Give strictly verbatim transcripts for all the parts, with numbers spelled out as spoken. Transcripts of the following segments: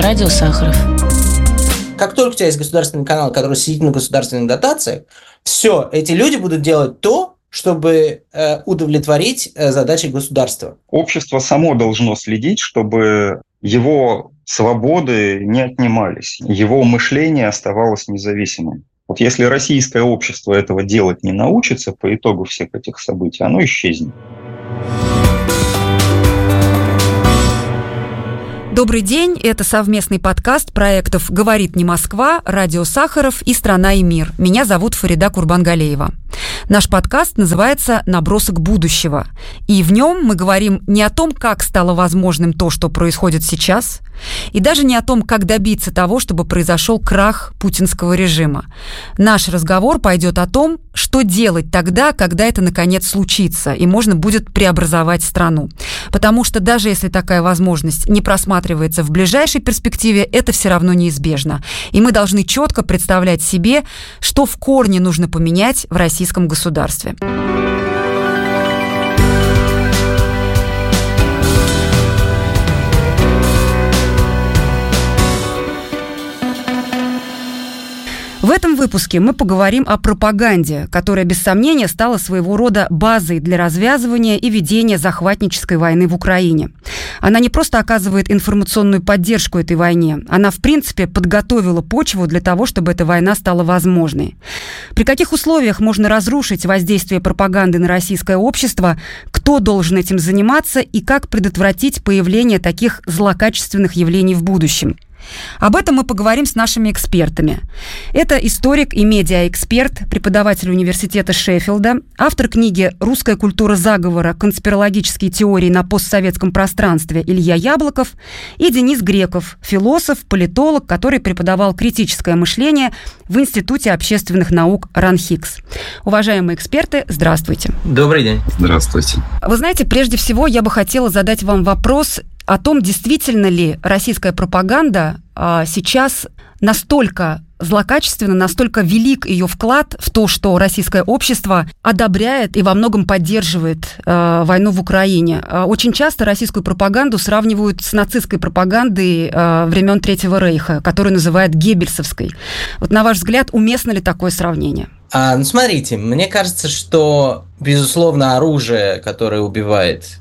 Радио Сахаров. Как только у тебя есть государственный канал, который сидит на государственных дотациях, все, эти люди будут делать то, чтобы э, удовлетворить э, задачи государства. Общество само должно следить, чтобы его свободы не отнимались, его мышление оставалось независимым. Вот если российское общество этого делать не научится по итогу всех этих событий, оно исчезнет. Добрый день, это совместный подкаст проектов «Говорит не Москва», «Радио Сахаров» и «Страна и мир». Меня зовут Фарида Курбангалеева. Наш подкаст называется «Набросок будущего». И в нем мы говорим не о том, как стало возможным то, что происходит сейчас, и даже не о том, как добиться того, чтобы произошел крах путинского режима. Наш разговор пойдет о том, что делать тогда, когда это наконец случится, и можно будет преобразовать страну. Потому что даже если такая возможность не просматривается в ближайшей перспективе, это все равно неизбежно. И мы должны четко представлять себе, что в корне нужно поменять в российском государстве. В этом выпуске мы поговорим о пропаганде, которая, без сомнения, стала своего рода базой для развязывания и ведения захватнической войны в Украине. Она не просто оказывает информационную поддержку этой войне, она, в принципе, подготовила почву для того, чтобы эта война стала возможной. При каких условиях можно разрушить воздействие пропаганды на российское общество, кто должен этим заниматься и как предотвратить появление таких злокачественных явлений в будущем? Об этом мы поговорим с нашими экспертами. Это историк и медиаэксперт, преподаватель университета Шеффилда, автор книги «Русская культура заговора. Конспирологические теории на постсоветском пространстве» Илья Яблоков и Денис Греков, философ, политолог, который преподавал критическое мышление в Институте общественных наук РАНХИКС. Уважаемые эксперты, здравствуйте. Добрый день. Здравствуйте. Вы знаете, прежде всего я бы хотела задать вам вопрос о том, действительно ли российская пропаганда а, сейчас настолько злокачественна, настолько велик ее вклад в то, что российское общество одобряет и во многом поддерживает а, войну в Украине. А, очень часто российскую пропаганду сравнивают с нацистской пропагандой а, времен Третьего Рейха, которую называют геббельсовской. Вот на ваш взгляд, уместно ли такое сравнение? А, ну, смотрите, мне кажется, что, безусловно, оружие, которое убивает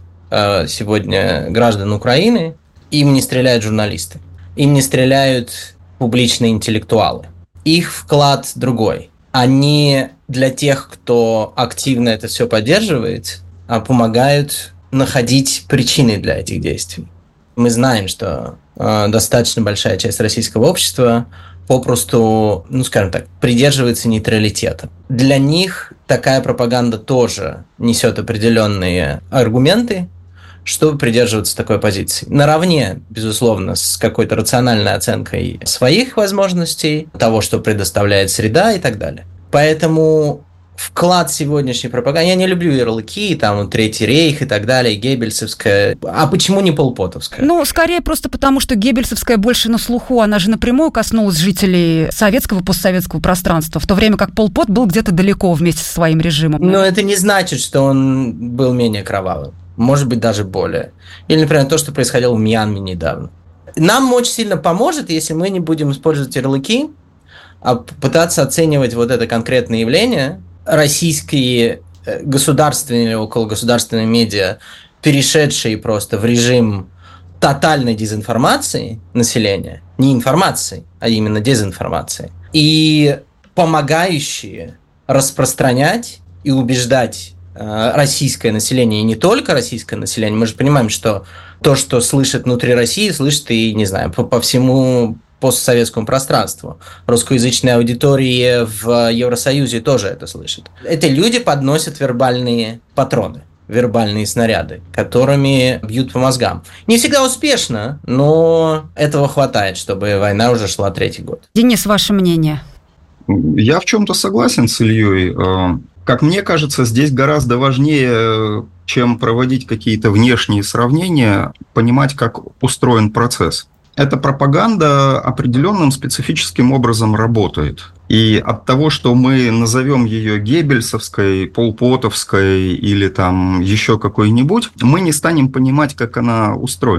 сегодня граждан Украины, им не стреляют журналисты, им не стреляют публичные интеллектуалы. Их вклад другой. Они для тех, кто активно это все поддерживает, помогают находить причины для этих действий. Мы знаем, что достаточно большая часть российского общества попросту, ну скажем так, придерживается нейтралитета. Для них такая пропаганда тоже несет определенные аргументы, чтобы придерживаться такой позиции. Наравне, безусловно, с какой-то рациональной оценкой своих возможностей, того, что предоставляет среда и так далее. Поэтому вклад сегодняшней пропаганды... Я не люблю ярлыки, там, Третий Рейх и так далее, Геббельсовская. А почему не Полпотовская? Ну, скорее просто потому, что Геббельсовская больше на слуху, она же напрямую коснулась жителей советского, постсоветского пространства, в то время как Пол Пот был где-то далеко вместе со своим режимом. Но это не значит, что он был менее кровавым. Может быть, даже более. Или, например, то, что происходило в Мьянме недавно. Нам очень сильно поможет, если мы не будем использовать ярлыки, а пытаться оценивать вот это конкретное явление. Российские государственные или окологосударственные медиа, перешедшие просто в режим тотальной дезинформации населения, не информации, а именно дезинформации, и помогающие распространять и убеждать российское население, и не только российское население. Мы же понимаем, что то, что слышит внутри России, слышит и, не знаю, по, по всему постсоветскому пространству. Русскоязычная аудитория в Евросоюзе тоже это слышит. Эти люди подносят вербальные патроны, вербальные снаряды, которыми бьют по мозгам. Не всегда успешно, но этого хватает, чтобы война уже шла третий год. Денис, ваше мнение? Я в чем-то согласен с Ильей. Как мне кажется, здесь гораздо важнее, чем проводить какие-то внешние сравнения, понимать, как устроен процесс. Эта пропаганда определенным специфическим образом работает. И от того, что мы назовем ее геббельсовской, полпотовской или там еще какой-нибудь, мы не станем понимать, как она устроена.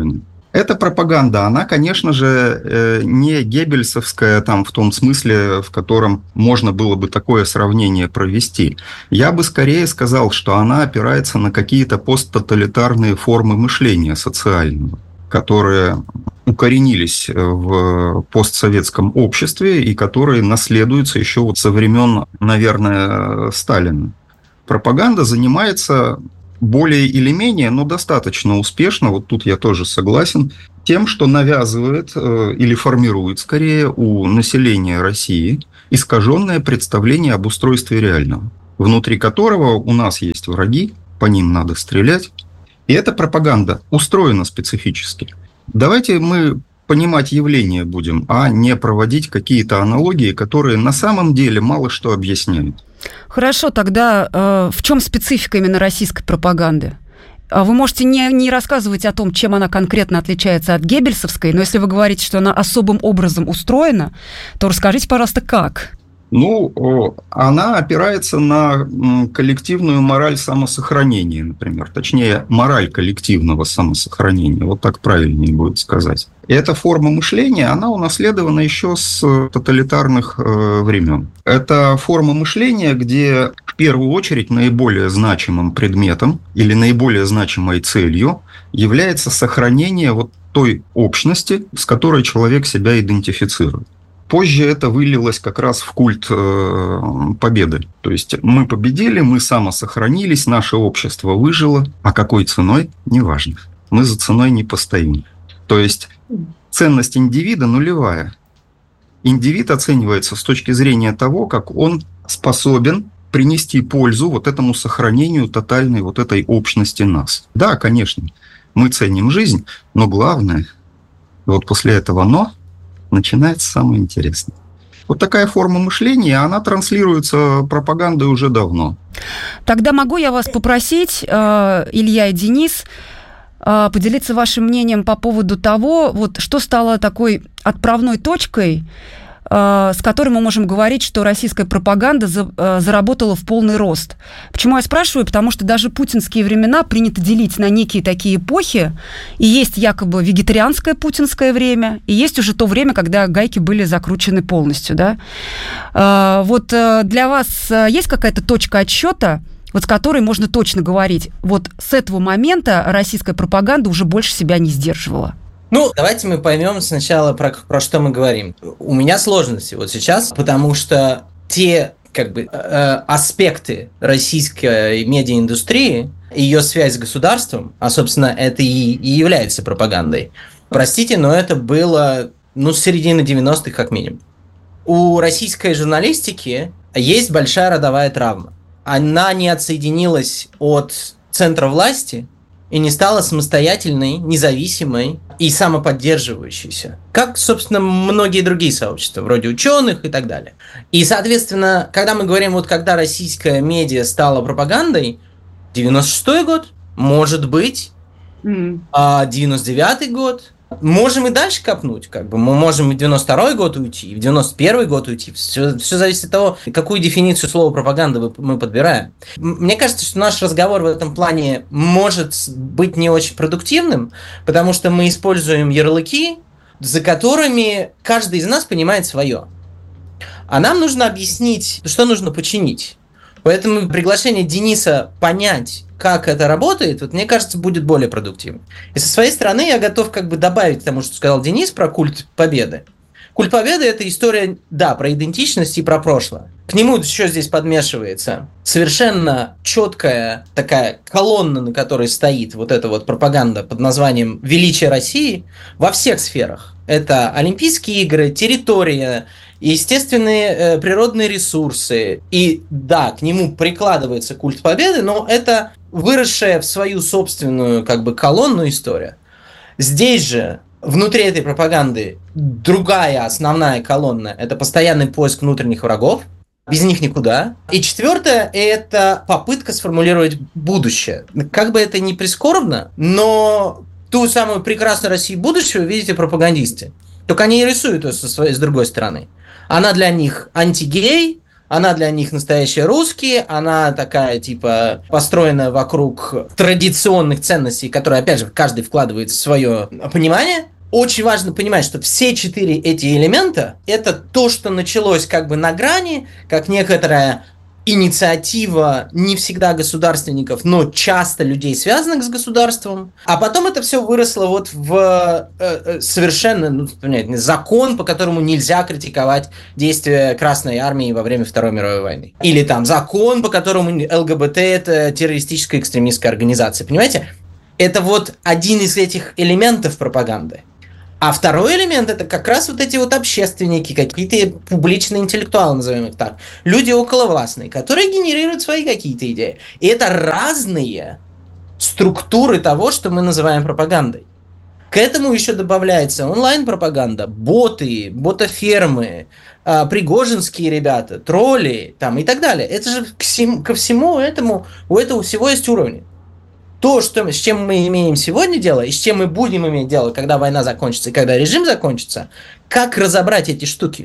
Эта пропаганда, она, конечно же, не геббельсовская там, в том смысле, в котором можно было бы такое сравнение провести. Я бы скорее сказал, что она опирается на какие-то посттоталитарные формы мышления социального, которые укоренились в постсоветском обществе и которые наследуются еще вот со времен, наверное, Сталина. Пропаганда занимается более или менее, но достаточно успешно, вот тут я тоже согласен, тем, что навязывает э, или формирует скорее у населения России искаженное представление об устройстве реального, внутри которого у нас есть враги, по ним надо стрелять. И эта пропаганда устроена специфически. Давайте мы понимать явление будем, а не проводить какие-то аналогии, которые на самом деле мало что объясняют. Хорошо, тогда э, в чем специфика именно российской пропаганды? Вы можете не, не рассказывать о том, чем она конкретно отличается от геббельсовской, но если вы говорите, что она особым образом устроена, то расскажите, пожалуйста, как? Ну, она опирается на коллективную мораль самосохранения, например. Точнее, мораль коллективного самосохранения. Вот так правильнее будет сказать. И эта форма мышления, она унаследована еще с тоталитарных э, времен. Это форма мышления, где в первую очередь наиболее значимым предметом или наиболее значимой целью является сохранение вот той общности, с которой человек себя идентифицирует. Позже это вылилось как раз в культ э, победы. То есть мы победили, мы самосохранились, наше общество выжило, а какой ценой – неважно. Мы за ценой не постоим. То есть ценность индивида нулевая. Индивид оценивается с точки зрения того, как он способен принести пользу вот этому сохранению тотальной вот этой общности нас. Да, конечно, мы ценим жизнь, но главное, вот после этого «но» начинается самое интересное. Вот такая форма мышления, она транслируется пропагандой уже давно. Тогда могу я вас попросить, Илья и Денис, поделиться вашим мнением по поводу того, вот, что стало такой отправной точкой, с которой мы можем говорить, что российская пропаганда заработала в полный рост. Почему я спрашиваю? Потому что даже путинские времена принято делить на некие такие эпохи, и есть якобы вегетарианское путинское время, и есть уже то время, когда гайки были закручены полностью. Да? Вот для вас есть какая-то точка отсчета, вот с которой можно точно говорить, вот с этого момента российская пропаганда уже больше себя не сдерживала? Ну, давайте мы поймем сначала, про, про что мы говорим. У меня сложности вот сейчас, потому что те как бы, э, аспекты российской медиаиндустрии, ее связь с государством, а, собственно, это и, и является пропагандой. Простите, но это было, ну, с середины девяностых как минимум. У российской журналистики есть большая родовая травма. Она не отсоединилась от центра власти и не стала самостоятельной, независимой и самоподдерживающейся. Как, собственно, многие другие сообщества, вроде ученых и так далее. И, соответственно, когда мы говорим, вот когда российская медиа стала пропагандой, девяносто шестой год, может быть, mm. а девяносто девятый год, можем и дальше копнуть, как бы мы можем и в девяносто второй год уйти, и в девяносто первый год уйти. Все, все зависит от того, какую дефиницию слова пропаганда мы подбираем. Мне кажется, что наш разговор в этом плане может быть не очень продуктивным, потому что мы используем ярлыки, за которыми каждый из нас понимает свое. А нам нужно объяснить, что нужно починить. Поэтому приглашение Дениса понять, как это работает, вот, мне кажется, будет более продуктивным. И со своей стороны я готов как бы добавить к тому, что сказал Денис про культ победы. Культ победы – это история, да, про идентичность и про прошлое. К нему еще здесь подмешивается совершенно четкая такая колонна, на которой стоит вот эта вот пропаганда под названием «Величие России» во всех сферах. Это Олимпийские игры, территория, естественные э, природные ресурсы. И да, к нему прикладывается культ победы, но это выросшая в свою собственную как бы колонну история. Здесь же внутри этой пропаганды другая основная колонна – это постоянный поиск внутренних врагов. Без них никуда. И четвертое – это попытка сформулировать будущее. Как бы это ни прискорбно, но ту самую прекрасную Россию будущего видите пропагандисты. Только они и рисуют ее со своей, с другой стороны. Она для них антигей, она для них настоящие русские, она такая, типа, построена вокруг традиционных ценностей, которые, опять же, каждый вкладывает в свое понимание. Очень важно понимать, что все четыре эти элемента – это то, что началось как бы на грани, как некоторая инициатива не всегда государственников, но часто людей, связанных с государством. А потом это все выросло вот в э, совершенно ну, понятно, закон, по которому нельзя критиковать действия Красной Армии во время Второй мировой войны. Или там закон, по которому ЛГБТ – это террористическая экстремистская организация. Понимаете? Это вот один из этих элементов пропаганды. А второй элемент – это как раз вот эти вот общественники, какие-то публичные интеллектуалы, назовем их так, люди околовластные, которые генерируют свои какие-то идеи. И это разные структуры того, что мы называем пропагандой. К этому еще добавляется онлайн-пропаганда, боты, ботофермы, пригожинские ребята, тролли там, и так далее. Это же ко всему этому, у этого всего есть уровни. То, что, с чем мы имеем сегодня дело, и с чем мы будем иметь дело, когда война закончится и когда режим закончится, как разобрать эти штуки?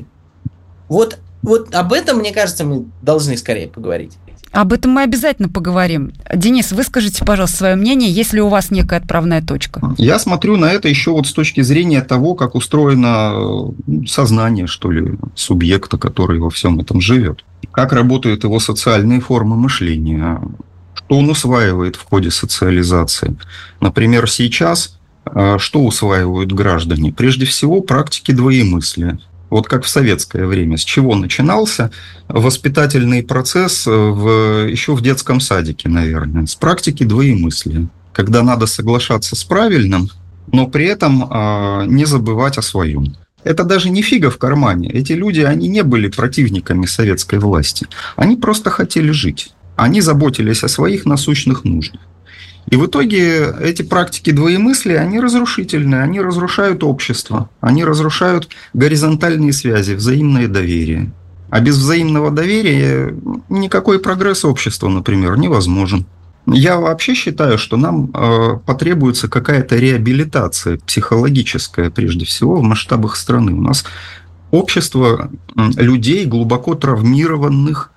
Вот, вот об этом, мне кажется, мы должны скорее поговорить. Об этом мы обязательно поговорим. Денис, выскажите, пожалуйста, свое мнение, есть ли у вас некая отправная точка? Я смотрю на это еще вот с точки зрения того, как устроено сознание, что ли, субъекта, который во всем этом живет. Как работают его социальные формы мышления, что он усваивает в ходе социализации. Например, сейчас что усваивают граждане? Прежде всего, практики двоемыслия. Вот как в советское время. С чего начинался воспитательный процесс в, еще в детском садике, наверное? С практики двоемыслия. Когда надо соглашаться с правильным, но при этом а, не забывать о своем. Это даже не фига в кармане. Эти люди, они не были противниками советской власти. Они просто хотели жить. Они заботились о своих насущных нуждах. И в итоге эти практики двоемыслия, они разрушительны, они разрушают общество, они разрушают горизонтальные связи, взаимное доверие. А без взаимного доверия никакой прогресс общества, например, невозможен. Я вообще считаю, что нам э, потребуется какая-то реабилитация психологическая, прежде всего, в масштабах страны. У нас общество людей, глубоко травмированных,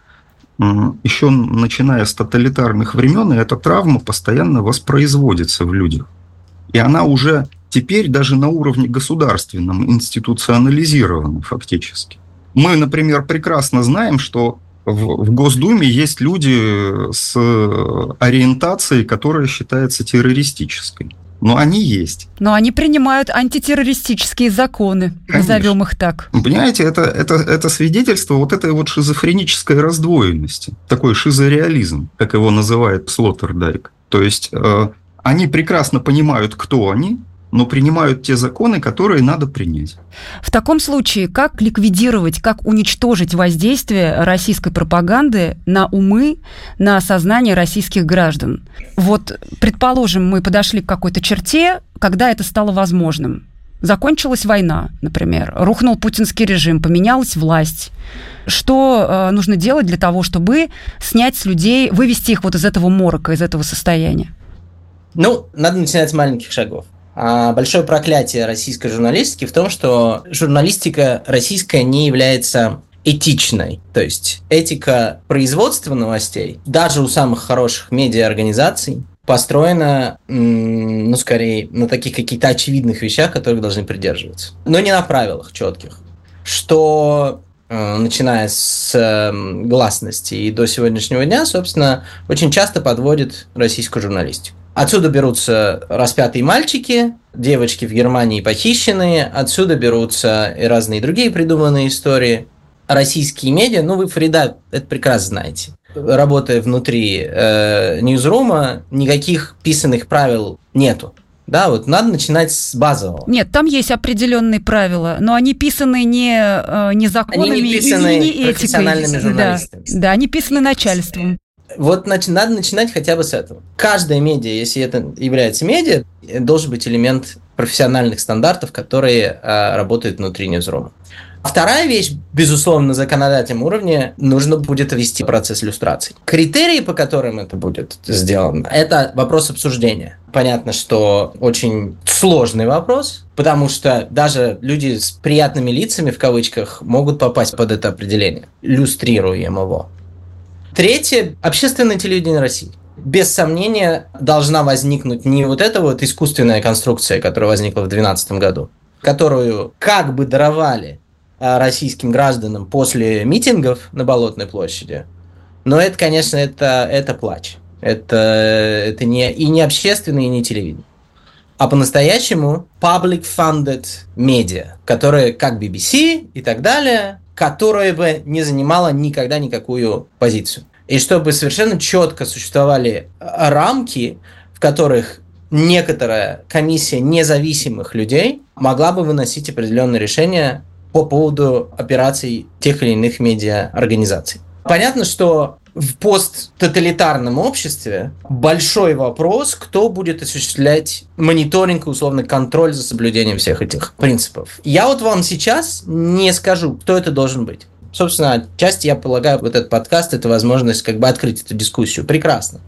еще начиная с тоталитарных времен, и эта травма постоянно воспроизводится в людях. И она уже теперь даже на уровне государственном институционализирована фактически. Мы, например, прекрасно знаем, что в, в Госдуме есть люди с ориентацией, которая считается террористической. Но они есть. Но они принимают антитеррористические законы, конечно. Назовем их так. Понимаете, это, это, это свидетельство вот этой вот шизофренической раздвоенности, такой шизореализм, как его называет Слоттердайк. То есть э, они прекрасно понимают, кто они, но принимают те законы, которые надо принять. В таком случае, как ликвидировать, как уничтожить воздействие российской пропаганды на умы, на сознание российских граждан? Вот, предположим, мы подошли к какой-то черте, когда это стало возможным. Закончилась война, например, рухнул путинский режим, поменялась власть. Что э, нужно делать для того, чтобы снять с людей, вывести их вот из этого морока, из этого состояния? Ну, надо начинать с маленьких шагов. А большое проклятие российской журналистики в том, что журналистика российская не является этичной. То есть этика производства новостей, даже у самых хороших медиаорганизаций, построена, ну, скорее, на таких каких-то очевидных вещах, которых должны придерживаться. Но не на правилах четких. Что, начиная с гласности и до сегодняшнего дня, собственно, очень часто подводит российскую журналистику. Отсюда берутся распятые мальчики, девочки в Германии похищенные, отсюда берутся и разные другие придуманные истории. Российские медиа, ну вы, Фарида, это прекрасно знаете. Работая внутри э, ньюзрума, никаких писанных правил нету. Да, вот надо начинать с базового. Нет, там есть определенные правила, но они писаны не, не законами, они не писаны и не профессиональными этикой. журналистами. Да, да, они писаны начальством. Вот значит, надо начинать хотя бы с этого. Каждая медиа, если это является медиа, должен быть элемент профессиональных стандартов, которые а, работают внутри ньюзрума. Вторая вещь, безусловно, на законодательном уровне нужно будет вести процесс люстрации. Критерии, по которым это будет сделано, это вопрос обсуждения. Понятно, что очень сложный вопрос, потому что даже люди с приятными лицами, в кавычках, могут попасть под это определение. Люстрируем его. Третье – общественное телевидение России. Без сомнения должна возникнуть не вот эта вот искусственная конструкция, которая возникла в две тысячи двенадцатом году, которую как бы даровали российским гражданам после митингов на Болотной площади. Но это, конечно, это, это плач. Это, это не, и не общественное, и не телевидение. А по-настоящему public-funded медиа, которые как би би си и так далее, которая бы не занимала никогда никакую позицию. И чтобы совершенно четко существовали рамки, в которых некоторая комиссия независимых людей могла бы выносить определенные решения по поводу операций тех или иных медиа-организаций. Понятно, что в посттоталитарном обществе большой вопрос, кто будет осуществлять мониторинг и условный контроль за соблюдением всех этих принципов. Я вот вам сейчас не скажу, кто это должен быть. Собственно, отчасти, я полагаю, вот этот подкаст – это возможность как бы открыть эту дискуссию. Прекрасно.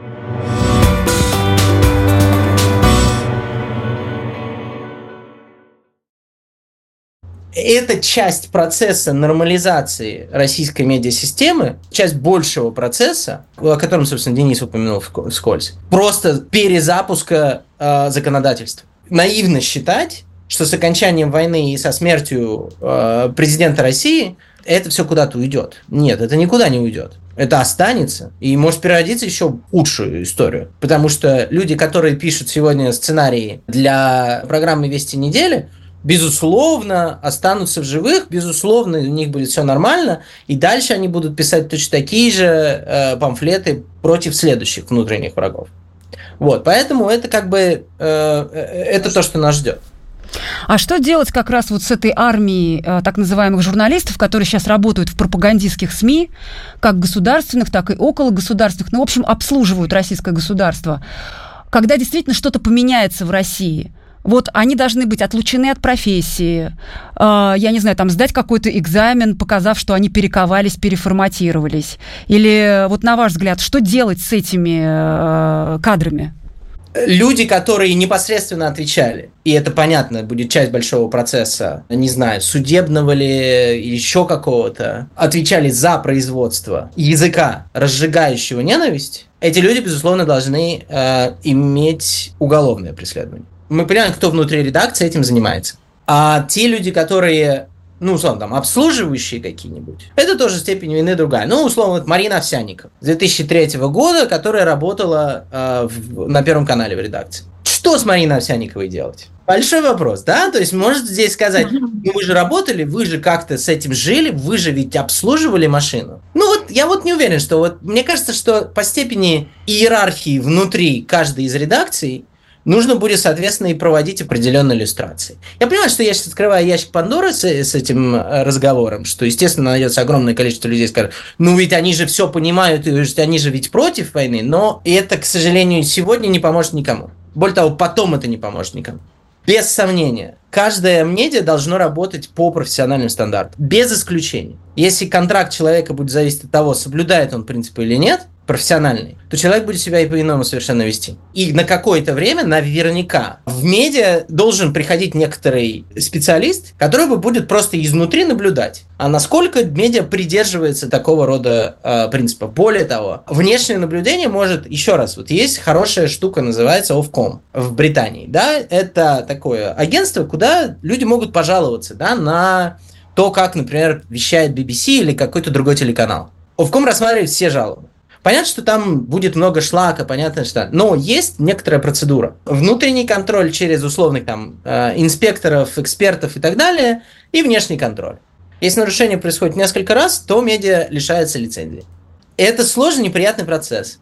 Это часть процесса нормализации российской медиасистемы, часть большего процесса, о котором, собственно, Денис упомянул вскользь, просто перезапуска э, законодательства. Наивно считать, что с окончанием войны и со смертью э, президента России это все куда-то уйдет. Нет, это никуда не уйдет. Это останется и может переродиться еще в худшую историю. Потому что люди, которые пишут сегодня сценарии для программы «Вести недели», безусловно, останутся в живых, безусловно, у них будет все нормально, и дальше они будут писать точно такие же э, памфлеты против следующих внутренних врагов. Вот, поэтому это как бы э, это то, что нас ждет. А что делать как раз вот с этой армией э, так называемых журналистов, которые сейчас работают в пропагандистских СМИ, как государственных, так и окологосударственных, ну, в общем, обслуживают российское государство, когда действительно что-то поменяется в России? Вот они должны быть отлучены от профессии, э, я не знаю, там, сдать какой-то экзамен, показав, что они перековались, переформатировались. Или, вот на ваш взгляд, что делать с этими э, кадрами? Люди, которые непосредственно отвечали, и это, понятно, будет часть большого процесса, не знаю, судебного ли или еще какого-то, отвечали за производство языка, разжигающего ненависть, эти люди, безусловно, должны э, иметь уголовное преследование. Мы понимаем, кто внутри редакции этим занимается. А те люди, которые, ну, условно, там, обслуживающие какие-нибудь, это тоже степень вины другая. Ну, условно, вот Марина Овсянникова с две тысячи третьего года, которая работала э, в, на Первом канале в редакции. Что с Мариной Овсянниковой делать? Большой вопрос, да? То есть, может здесь сказать, ну, вы же работали, вы же как-то с этим жили, вы же ведь обслуживали машину. Ну, вот я вот не уверен, что вот, мне кажется, что по степени иерархии внутри каждой из редакций нужно будет, соответственно, и проводить определенные иллюстрации. Я понимаю, что я сейчас открываю ящик Пандоры с, с этим разговором, что, естественно, найдется огромное количество людей, скажут, ну ведь они же все понимают, и они же ведь против войны, но это, к сожалению, сегодня не поможет никому. Более того, потом это не поможет никому. Без сомнения, каждое медиа должно работать по профессиональным стандартам, без исключения. Если контракт человека будет зависеть от того, соблюдает он принципы или нет, профессиональный, то человек будет себя и по-иному совершенно вести. И на какое-то время, наверняка, в медиа должен приходить некоторый специалист, который будет просто изнутри наблюдать, а насколько медиа придерживается такого рода э, принципов. Более того, внешнее наблюдение может, еще раз, вот есть хорошая штука, называется Ofcom в Британии, да, это такое агентство, куда люди могут пожаловаться, да, на то, как, например, вещает би би си или какой-то другой телеканал. Ofcom рассматривает все жалобы. Понятно, что там будет много шлака, понятно, что... Но есть некоторая процедура. Внутренний контроль через условных там инспекторов, экспертов и так далее, и внешний контроль. Если нарушение происходит несколько раз, то медиа лишается лицензии. Это сложный, неприятный процесс.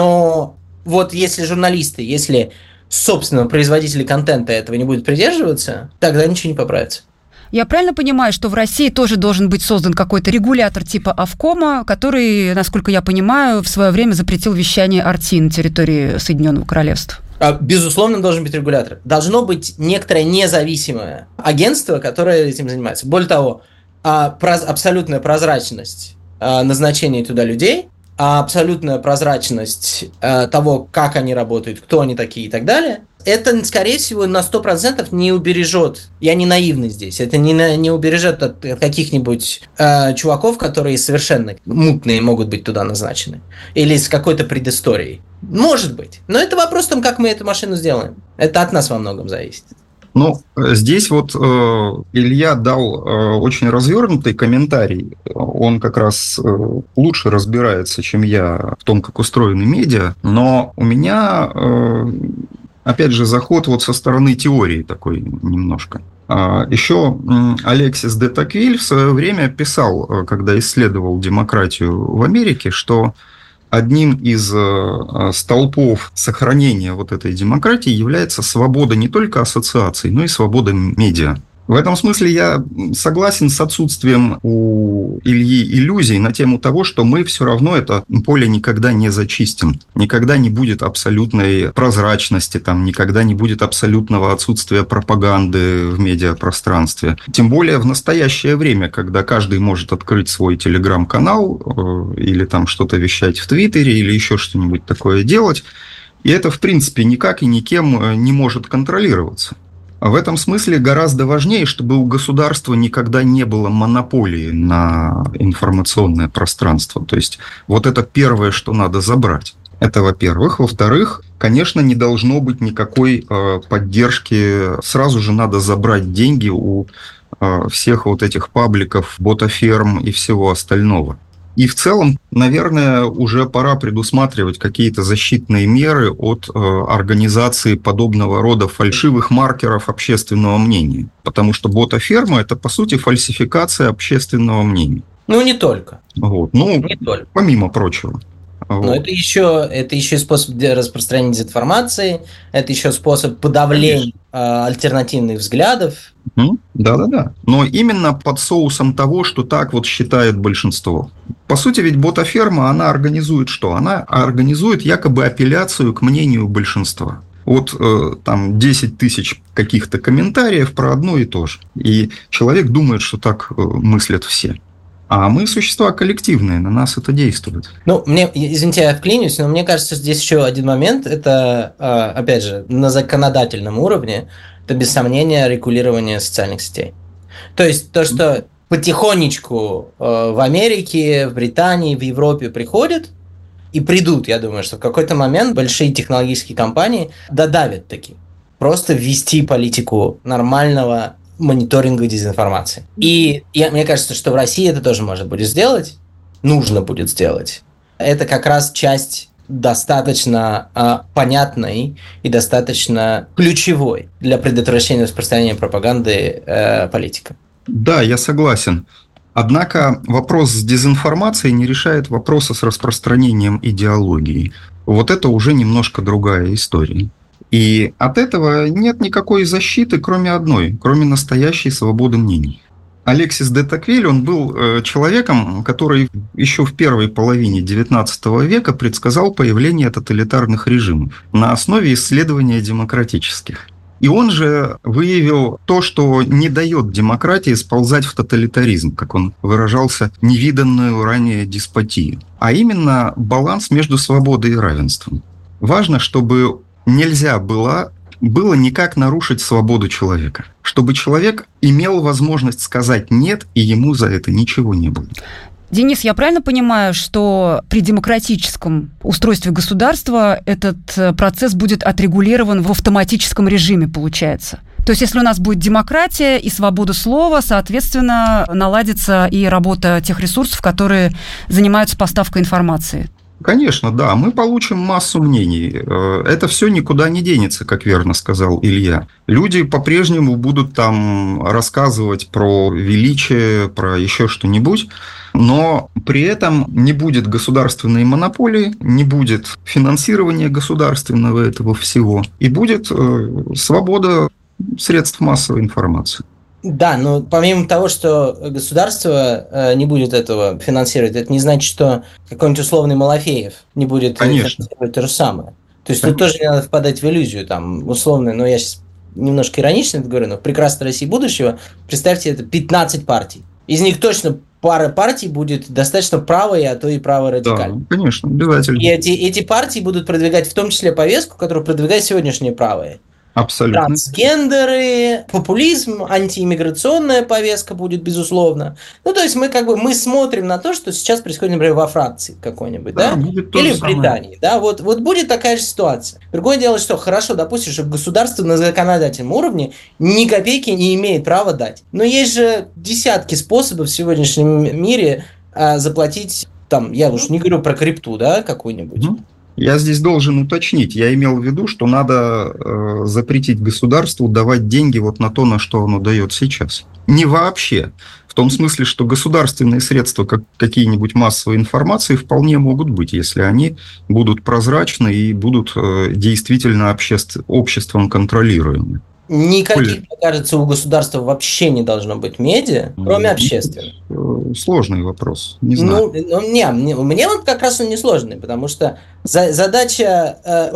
Но вот если журналисты, если, собственно, производители контента этого не будут придерживаться, тогда ничего не поправится. Я правильно понимаю, что в России тоже должен быть создан какой-то регулятор типа Ofcom, который, насколько я понимаю, в свое время запретил вещание эр ти на территории Соединенного Королевства? Безусловно, должен быть регулятор. Должно быть некоторое независимое агентство, которое этим занимается. Более того, а, проз, абсолютная прозрачность а, назначения туда людей, а абсолютная прозрачность а, того, как они работают, кто они такие и так далее, это, скорее всего, на сто процентов не убережет, я не наивный здесь, это не, не убережет от, от каких-нибудь э, чуваков, которые совершенно мутные могут быть туда назначены. Или с какой-то предысторией. Может быть. Но это вопрос там, как мы эту машину сделаем. Это от нас во многом зависит. Ну, здесь вот э, Илья дал э, очень развернутый комментарий. Он как раз э, лучше разбирается, чем я, в том, как устроены медиа. Но у меня... Э, Опять же, заход вот со стороны теории такой немножко. Еще Алексис де Токвиль в свое время писал, когда исследовал демократию в Америке, что одним из столпов сохранения вот этой демократии является свобода не только ассоциаций, но и свобода медиа. В этом смысле я согласен с отсутствием у Ильи иллюзий на тему того, что мы все равно это поле никогда не зачистим. Никогда не будет абсолютной прозрачности, там, никогда не будет абсолютного отсутствия пропаганды в медиапространстве. Тем более в настоящее время, когда каждый может открыть свой телеграм-канал э, или там что-то вещать в Твиттере или еще что-нибудь такое делать, и это, в принципе, никак и никем не может контролироваться. В этом смысле гораздо важнее, чтобы у государства никогда не было монополии на информационное пространство. То есть вот это первое, что надо забрать. Это, во-первых. Во-вторых, конечно, не должно быть никакой э, поддержки. Сразу же надо забрать деньги у э, всех вот этих пабликов, ботаферм и всего остального. И в целом, наверное, уже пора предусматривать какие-то защитные меры от э, организации подобного рода фальшивых маркеров общественного мнения. Потому что ботаферма – это, по сути, фальсификация общественного мнения. Ну, не только. Вот. Ну, не только. Помимо прочего. Вот. Но это еще, это еще способ распространения дезинформации, это еще способ подавления э, альтернативных взглядов. Да-да-да. Но именно под соусом того, что так вот считает большинство. По сути, ведь ботаферма, она организует что? Она организует якобы апелляцию к мнению большинства. Вот э, там десять тысяч каких-то комментариев про одно и то же. И человек думает, что так э, мыслят все. А мы существа коллективные, на нас это действует. Ну, мне, извините, я вклинюсь, но мне кажется, здесь еще один момент, это, опять же, на законодательном уровне, это, без сомнения, регулирование социальных сетей. То есть, то, что потихонечку в Америке, в Британии, в Европе приходят и придут, я думаю, что в какой-то момент большие технологические компании додавят таки. Просто ввести политику нормального мониторинга дезинформации. И я, мне кажется, что в России это тоже можно будет сделать, нужно будет сделать. Это как раз часть достаточно э, понятной и достаточно ключевой для предотвращения распространения пропаганды э, политика. Да, я согласен. Однако вопрос с дезинформацией не решает вопроса с распространением идеологии. Вот это уже немножко другая история. И от этого нет никакой защиты, кроме одной, кроме настоящей свободы мнений. Алексис де Токвиль, он был человеком, который еще в первой половине девятнадцатого века предсказал появление тоталитарных режимов на основе исследования демократических. И он же выявил то, что не дает демократии сползать в тоталитаризм, как он выражался, невиданную ранее деспотию, а именно баланс между свободой и равенством. Важно, чтобы нельзя было, было никак нарушить свободу человека. Чтобы человек имел возможность сказать «нет», и ему за это ничего не было. Денис, я правильно понимаю, что при демократическом устройстве государства этот процесс будет отрегулирован в автоматическом режиме, получается? То есть, если у нас будет демократия и свобода слова, соответственно, наладится и работа тех ресурсов, которые занимаются поставкой информации? Конечно, да. Мы получим массу мнений. Это все никуда не денется, как верно сказал Илья. Люди по-прежнему будут там рассказывать про величие, про еще что-нибудь, но при этом не будет государственной монополии, не будет финансирования государственного этого всего, и будет свобода средств массовой информации. Да, но помимо того, что государство э, не будет этого финансировать, это не значит, что какой-нибудь условный Малафеев не будет Конечно. финансировать то же самое. То есть Конечно. тут тоже не надо впадать в иллюзию, там, условно, но я сейчас немножко иронично это говорю, но в прекрасной России будущего, представьте, это пятнадцать партий. из них точно пара партий будет достаточно правой, а то и праворадикальной. Да, конечно, обязательно. И эти, эти партии будут продвигать в том числе повестку, которую продвигают сегодняшние правые. Абсолютно. Трансгендеры, популизм, антииммиграционная повестка будет, безусловно. Ну, то есть мы как бы мы смотрим на то, что сейчас происходит, например, во Франции какой-нибудь, да? Да, будет то Или же в самое. Британии, да? Вот, вот будет такая же ситуация. Другое дело, что хорошо, допустим, что государство на законодательном уровне ни копейки не имеет права дать. Но есть же десятки способов в сегодняшнем мире а, заплатить, там, я уж не говорю про крипту, да, какую-нибудь. Мгм. Я здесь должен уточнить. Я имел в виду, что надо э, запретить государству давать деньги вот на то, на что оно дает сейчас. Не вообще. В том смысле, что государственные средства, как какие-нибудь массовой информации, вполне могут быть, если они будут прозрачны и будут э, действительно обществ- обществом контролируемы. Никаких, Оль. мне кажется, у государства вообще не должно быть медиа, кроме М, общественных. э, Сложный вопрос. Не знаю. Ну, ну, не, мне, мне вот как раз он несложный, потому что за- задача э,